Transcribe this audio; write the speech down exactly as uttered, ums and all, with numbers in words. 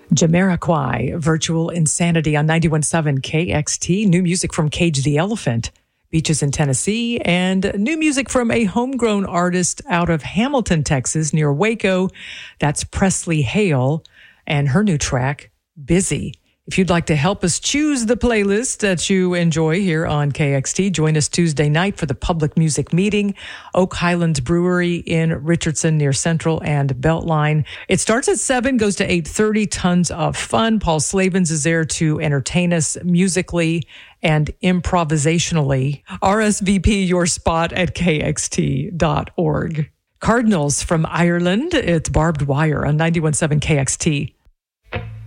Jamiroquai, Virtual Insanity on ninety-one point seven K X T. New music from Cage the Elephant, Beaches in Tennessee, and new music from a homegrown artist out of Hamilton, Texas, near Waco. That's Presley Hale and her new track, Busy. If you'd like to help us choose the playlist that you enjoy here on K X T, join us Tuesday night for the public music meeting, Oak Highlands Brewery in Richardson near Central and Beltline. It starts at seven, goes to eight thirty, tons of fun. Paul Slavens is there to entertain us musically and improvisationally. R S V P your spot at K X T dot org. Cardinals from Ireland, it's Barbed Wire on ninety-one point seven K X T.